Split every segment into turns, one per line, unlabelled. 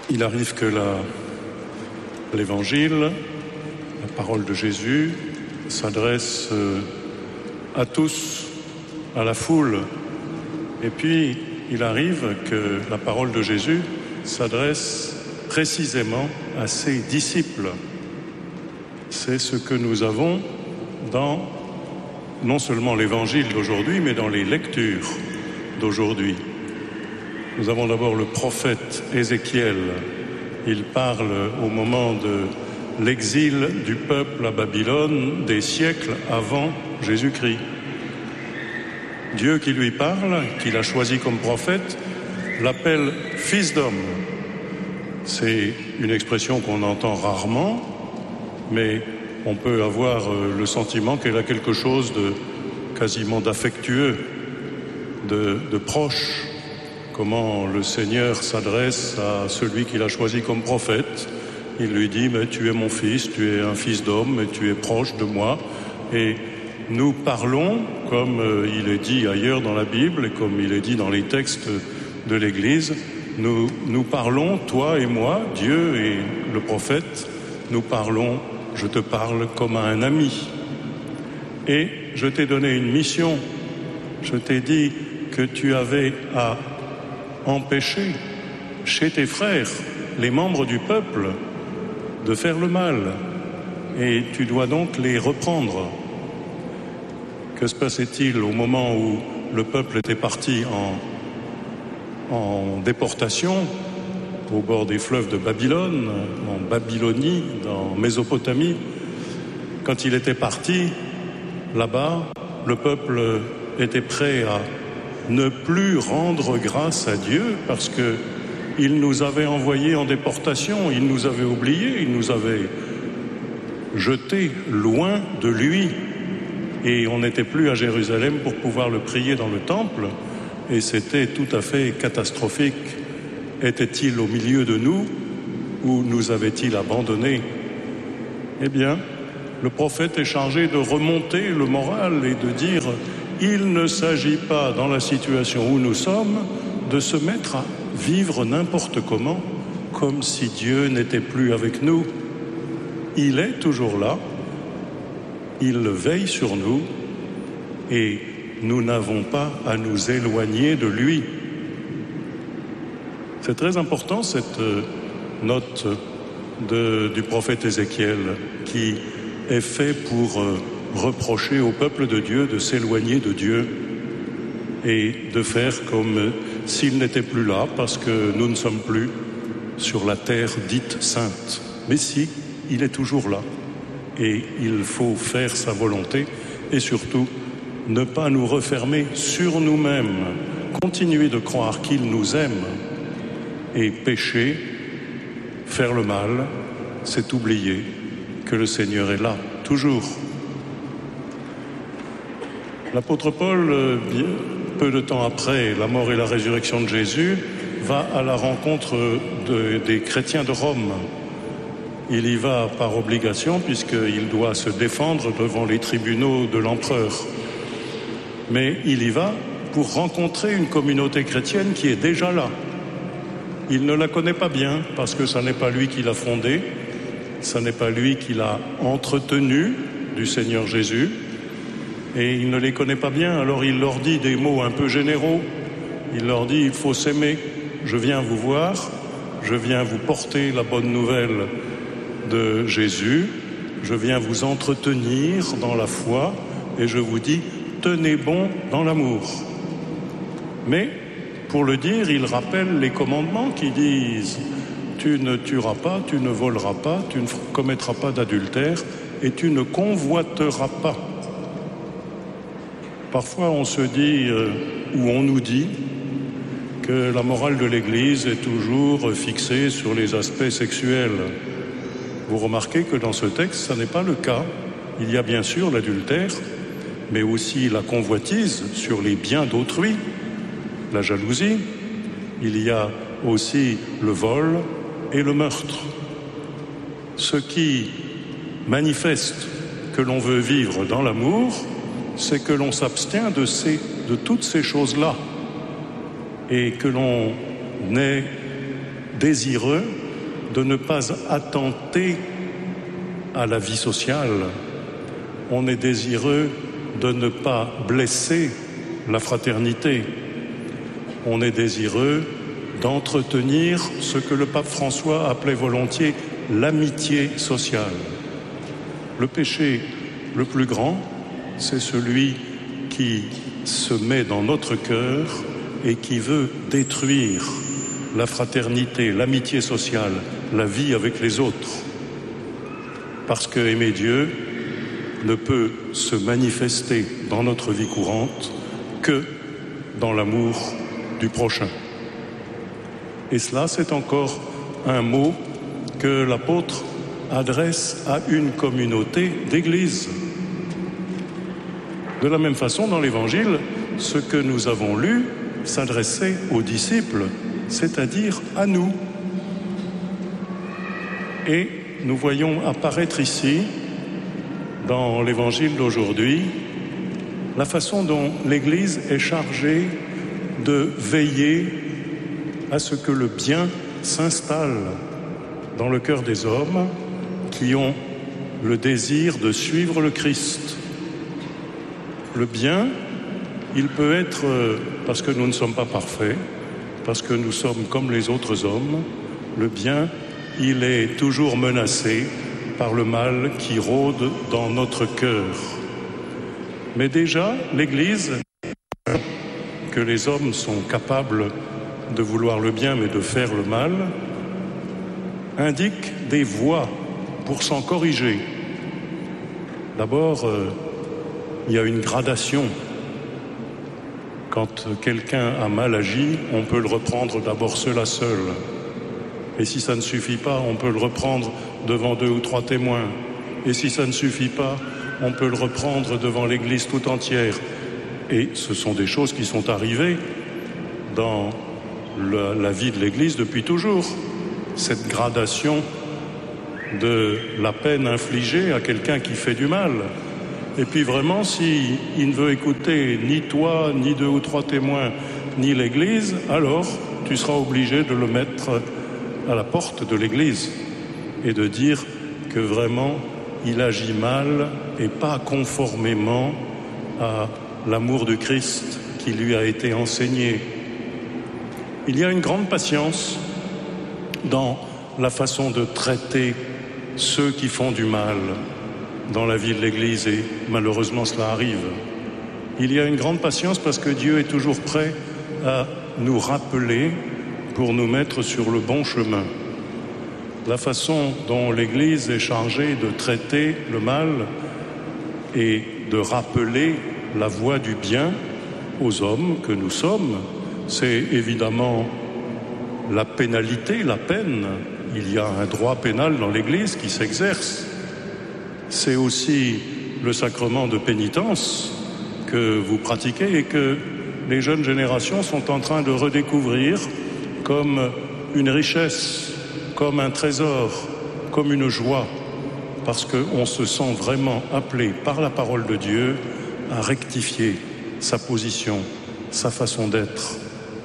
Il arrive que l'Évangile, la parole de Jésus, s'adresse à tous, à la foule. Et puis, il arrive que la parole de Jésus s'adresse précisément à ses disciples. C'est ce que nous avons dans non seulement l'Évangile d'aujourd'hui, mais dans les lectures d'aujourd'hui. Nous avons d'abord le prophète Ézéchiel. Il parle au moment de l'exil du peuple à Babylone des siècles avant Jésus-Christ. Dieu qui lui parle, qu'il a choisi comme prophète, l'appelle « fils d'homme ». C'est une expression qu'on entend rarement, mais on peut avoir le sentiment qu'elle a quelque chose de quasiment d'affectueux, de proche. Comment le Seigneur s'adresse à celui qu'il a choisi comme prophète. Il lui dit « Mais tu es mon fils, tu es un fils d'homme, et tu es proche de moi. » Et nous parlons, comme il est dit ailleurs dans la Bible, et comme il est dit dans les textes de l'Église, nous parlons, toi et moi, Dieu et le prophète, nous parlons, je te parle comme à un ami. Et je t'ai donné une mission. Je t'ai dit que tu avais à empêcher chez tes frères, les membres du peuple, de faire le mal. Et tu dois donc les reprendre. Que se passait-il au moment où le peuple était parti en déportation au bord des fleuves de Babylone, en Babylonie, en Mésopotamie? Quand il était parti, là-bas, le peuple était prêt à ne plus rendre grâce à Dieu parce qu'il nous avait envoyés en déportation, il nous avait oubliés, il nous avait jetés loin de lui. Et on n'était plus à Jérusalem pour pouvoir le prier dans le temple. Et c'était tout à fait catastrophique. Était-il au milieu de nous ou nous avait-il abandonnés? Eh bien, le prophète est chargé de remonter le moral et de dire « Il ne s'agit pas, dans la situation où nous sommes, de se mettre à vivre n'importe comment, comme si Dieu n'était plus avec nous. Il est toujours là, il veille sur nous et nous n'avons pas à nous éloigner de lui. » C'est très important cette note du prophète Ézéchiel qui est faite pour reprocher au peuple de Dieu de s'éloigner de Dieu et de faire comme s'il n'était plus là parce que nous ne sommes plus sur la terre dite sainte. Mais si, il est toujours là et il faut faire sa volonté et surtout ne pas nous refermer sur nous-mêmes, continuer de croire qu'il nous aime et pécher, faire le mal, c'est oublier que le Seigneur est là, toujours. L'apôtre Paul, peu de temps après la mort et la résurrection de Jésus, va à la rencontre des chrétiens de Rome. Il y va par obligation puisqu'il doit se défendre devant les tribunaux de l'empereur. Mais il y va pour rencontrer une communauté chrétienne qui est déjà là. Il ne la connaît pas bien parce que ça n'est pas lui qui l'a fondée, ça n'est pas lui qui l'a entretenue du Seigneur Jésus. Et il ne les connaît pas bien, alors il leur dit des mots un peu généraux. Il leur dit, il faut s'aimer. Je viens vous voir, je viens vous porter la bonne nouvelle de Jésus, je viens vous entretenir dans la foi et je vous dis, tenez bon dans l'amour. Mais, pour le dire, il rappelle les commandements qui disent, tu ne tueras pas, tu ne voleras pas, tu ne commettras pas d'adultère et tu ne convoiteras pas. Parfois, on se dit, ou on nous dit, que la morale de l'Église est toujours fixée sur les aspects sexuels. Vous remarquez que dans ce texte, ça n'est pas le cas. Il y a bien sûr l'adultère, mais aussi la convoitise sur les biens d'autrui, la jalousie. Il y a aussi le vol et le meurtre. Ce qui manifeste que l'on veut vivre dans l'amour, c'est que l'on s'abstient de toutes ces choses-là et que l'on est désireux de ne pas attenter à la vie sociale. On est désireux de ne pas blesser la fraternité. On est désireux d'entretenir ce que le pape François appelait volontiers l'amitié sociale. Le péché le plus grand, c'est celui qui se met dans notre cœur et qui veut détruire la fraternité, l'amitié sociale, la vie avec les autres. Parce que aimer Dieu ne peut se manifester dans notre vie courante que dans l'amour du prochain. Et cela, c'est encore un mot que l'apôtre adresse à une communauté d'église. De la même façon, dans l'Évangile, ce que nous avons lu s'adressait aux disciples, c'est-à-dire à nous. Et nous voyons apparaître ici, dans l'Évangile d'aujourd'hui, la façon dont l'Église est chargée de veiller à ce que le bien s'installe dans le cœur des hommes qui ont le désir de suivre le Christ. Le bien, il peut être, parce que nous ne sommes pas parfaits, parce que nous sommes comme les autres hommes, le bien, il est toujours menacé par le mal qui rôde dans notre cœur. Mais déjà, l'Église, que les hommes sont capables de vouloir le bien mais de faire le mal, indique des voies pour s'en corriger. D'abord, il y a une gradation. Quand quelqu'un a mal agi, on peut le reprendre d'abord seul à seul. Et si ça ne suffit pas, on peut le reprendre devant 2 ou 3 témoins. Et si ça ne suffit pas, on peut le reprendre devant l'Église tout entière. Et ce sont des choses qui sont arrivées dans la vie de l'Église depuis toujours. Cette gradation de la peine infligée à quelqu'un qui fait du mal. Et puis vraiment, s'il ne veut écouter ni toi, ni 2 ou 3 témoins, ni l'Église, alors tu seras obligé de le mettre à la porte de l'Église et de dire que vraiment il agit mal et pas conformément à l'amour du Christ qui lui a été enseigné. Il y a une grande patience dans la façon de traiter ceux qui font du mal dans la vie de l'Église, et malheureusement cela arrive. Il y a une grande patience parce que Dieu est toujours prêt à nous rappeler pour nous mettre sur le bon chemin. La façon dont l'Église est chargée de traiter le mal et de rappeler la voie du bien aux hommes que nous sommes, c'est évidemment la pénalité, la peine. Il y a un droit pénal dans l'Église qui s'exerce. C'est aussi le sacrement de pénitence que vous pratiquez et que les jeunes générations sont en train de redécouvrir comme une richesse, comme un trésor, comme une joie, parce qu'on se sent vraiment appelé par la parole de Dieu à rectifier sa position, sa façon d'être.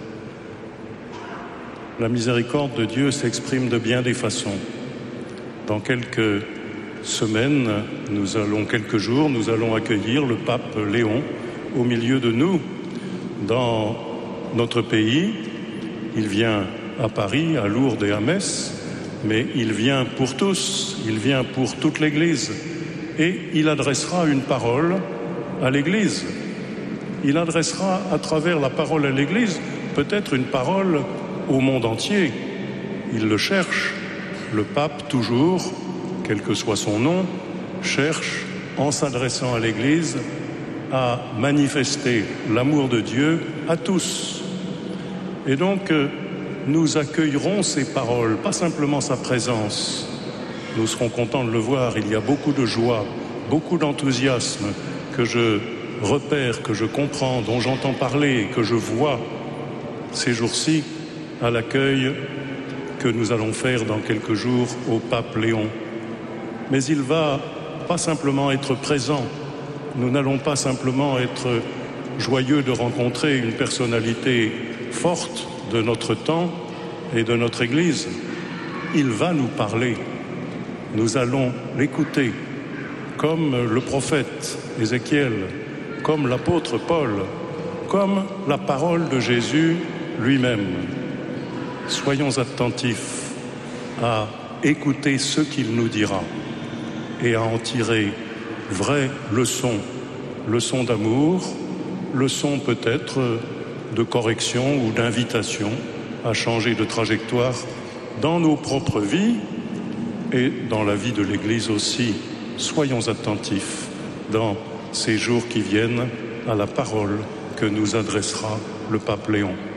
La miséricorde de Dieu s'exprime de bien des façons. Dans quelques semaines, quelques jours, nous allons accueillir le pape Léon au milieu de nous. Dans notre pays, il vient à Paris, à Lourdes et à Metz, mais il vient pour tous, il vient pour toute l'Église. Et il adressera une parole à l'Église. Il adressera à travers la parole à l'Église peut-être une parole au monde entier. Il le cherche. Le pape, toujours, quel que soit son nom, cherche, en s'adressant à l'Église, à manifester l'amour de Dieu à tous. Et donc, nous accueillerons ces paroles, pas simplement sa présence. Nous serons contents de le voir. Il y a beaucoup de joie, beaucoup d'enthousiasme que je repère, que je comprends, dont j'entends parler, que je vois ces jours-ci à l'accueil que nous allons faire dans quelques jours au pape Léon. Mais il va pas simplement être présent. Nous n'allons pas simplement être joyeux de rencontrer une personnalité forte de notre temps, et de notre Église. Il va nous parler. Nous allons l'écouter, comme le prophète Ézéchiel, comme l'apôtre Paul, comme la parole de Jésus lui-même. Soyons attentifs à écouter ce qu'il nous dira et à en tirer vraies leçons, leçons d'amour, leçons peut-être de correction ou d'invitation à changer de trajectoire dans nos propres vies et dans la vie de l'Église aussi. Soyons attentifs dans ces jours qui viennent à la parole que nous adressera le pape Léon.